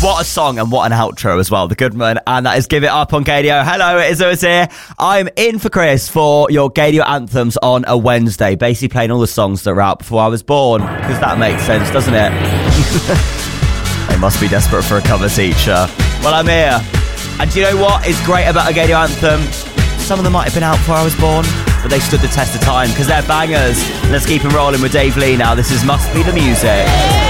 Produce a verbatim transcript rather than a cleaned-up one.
What a song and what an outro as well. The Goodman, and that is Give It Up on Gaydio. Hello, it is Lewis here. I'm in for Chris for your Gaydio anthems on a Wednesday, basically playing all the songs that were out before I was born, because that makes sense, doesn't it? They must be desperate for a cover teacher. Well, I'm here. And do you know what is great about a Gaydio anthem? Some of them might have been out before I was born, but they stood the test of time because they're bangers. Let's keep them rolling with Dave Lee now. This is Must Be the Music.